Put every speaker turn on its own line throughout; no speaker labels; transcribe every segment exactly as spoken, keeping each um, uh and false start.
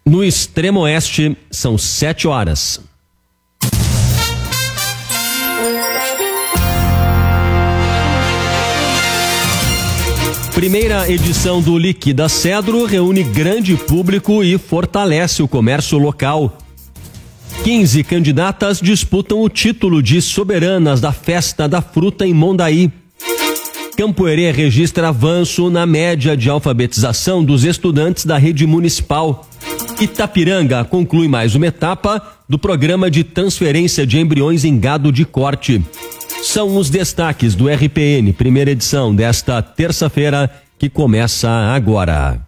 No extremo oeste, são sete horas. Primeira edição do Liquida Cedro reúne grande público e fortalece o comércio local. quinze candidatas disputam o título de soberanas da Festa da Fruta em Mondaí. Campo Herê registra avanço na média de alfabetização dos estudantes da rede municipal. Itapiranga conclui mais uma etapa do programa de transferência de embriões em gado de corte. São os destaques do R P N, primeira edição desta terça-feira, que começa agora.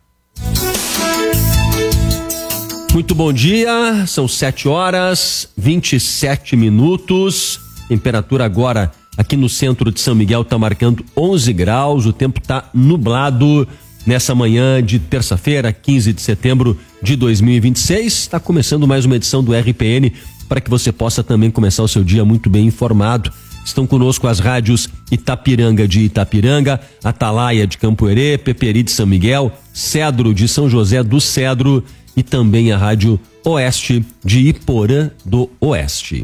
Muito bom dia, são sete horas, vinte e sete minutos. Temperatura agora aqui no centro de São Miguel está marcando onze graus, o tempo está nublado nessa manhã de terça-feira, quinze de setembro de dois mil e vinte e seis. Está começando mais uma edição do R P N para que você possa também começar o seu dia muito bem informado. Estão conosco as rádios Itapiranga de Itapiranga, Atalaia de Campo Herê, Peperi de São Miguel, Cedro de São José do Cedro e também a rádio Oeste de Iporã do Oeste.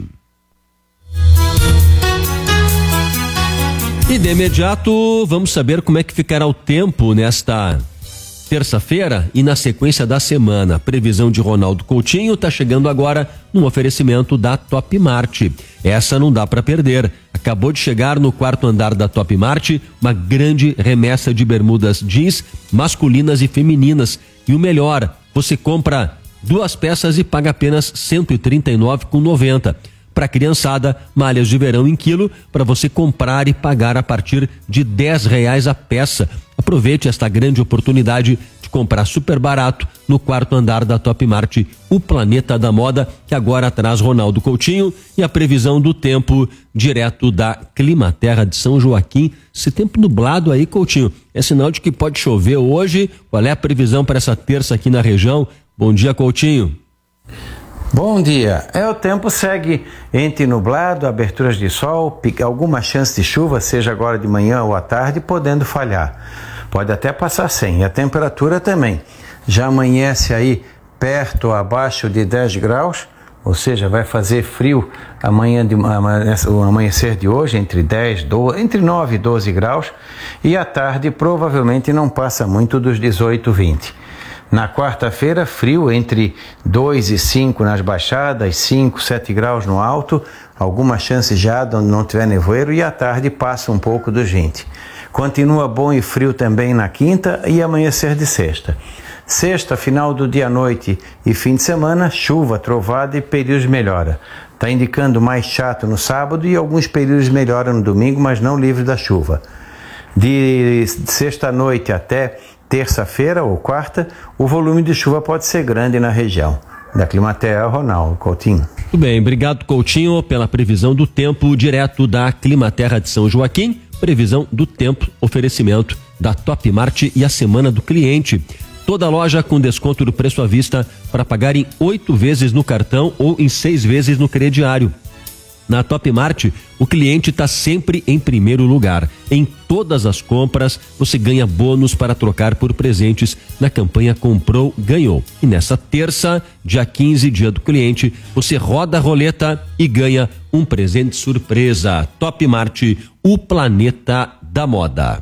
E de imediato vamos saber como é que ficará o tempo nesta terça-feira e na sequência da semana. A previsão de Ronaldo Coutinho está chegando agora num oferecimento da Top Mart. Essa não dá para perder. Acabou de chegar no quarto andar da Top Mart uma grande remessa de bermudas jeans masculinas e femininas. E o melhor, você compra duas peças e paga apenas cento e trinta e nove reais e noventa centavos. Para criançada, malhas de verão em quilo para você comprar e pagar a partir de dez reais a peça. Aproveite esta grande oportunidade de comprar super barato no quarto andar da Top Mart, o Planeta da Moda, que agora traz Ronaldo Coutinho e a previsão do tempo direto da Climaterra de São Joaquim. Esse tempo nublado aí, Coutinho, é sinal de que pode chover hoje. Qual é a previsão para essa terça aqui na região? Bom dia, Coutinho.
Bom dia. É, o tempo segue entre nublado, aberturas de sol, alguma chance de chuva, seja agora de manhã ou à tarde, podendo falhar. Pode até passar sem. E a temperatura também. Já amanhece aí perto ou abaixo de dez graus, ou seja, vai fazer frio amanhã de, o amanhecer de hoje, entre dez, doze, entre nove e doze graus, e à tarde provavelmente não passa muito dos dezoito, vinte. Na quarta-feira, frio entre dois e cinco nas baixadas, cinco, sete graus no alto, alguma chance já onde não tiver nevoeiro, e à tarde passa um pouco dos vinte. Continua bom e frio também na quinta e amanhecer de sexta. Sexta, final do dia à noite e fim de semana, chuva, trovada e períodos de melhora. Está indicando mais chato no sábado e alguns períodos de melhora no domingo, mas não livre da chuva. De sexta-noite até terça-feira ou quarta, o volume de chuva pode ser grande na região. Da Climaterra, Ronaldo Coutinho.
Muito bem, obrigado, Coutinho, pela previsão do tempo direto da Climaterra de São Joaquim. Previsão do tempo, oferecimento da Top Mart e a Semana do Cliente. Toda loja com desconto do preço à vista para pagar em oito vezes no cartão ou em seis vezes no crediário. Na Top Mart, o cliente está sempre em primeiro lugar. Em todas as compras, você ganha bônus para trocar por presentes na campanha Comprou, Ganhou. E nessa terça, dia quinze, dia do cliente, você roda a roleta e ganha um presente surpresa. Top Mart, o Planeta da Moda.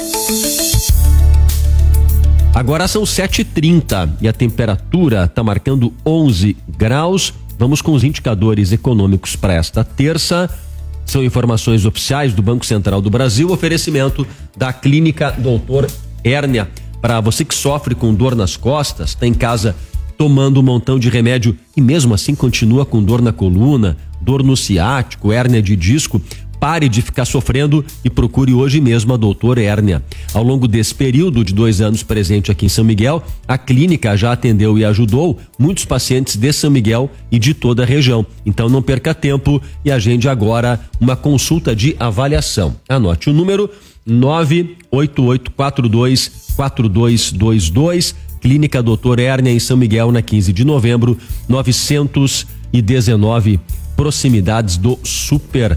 Agora são sete e trinta e a temperatura está marcando onze graus. Vamos com os indicadores econômicos para esta terça. São informações oficiais do Banco Central do Brasil, oferecimento da Clínica Doutor Hérnia. Para você que sofre com dor nas costas, está em casa tomando um montão de remédio e mesmo assim continua com dor na coluna, dor no ciático, hérnia de disco, pare de ficar sofrendo e procure hoje mesmo a Doutor Hérnia. Ao longo desse período de dois anos presente aqui em São Miguel, a clínica já atendeu e ajudou muitos pacientes de São Miguel e de toda a região. Então não perca tempo e agende agora uma consulta de avaliação. Anote o número nove oito oito quatro dois quatro dois dois dois, Clínica Doutor Hérnia em São Miguel, na quinze de novembro, novecentos e dezenove, proximidades do Super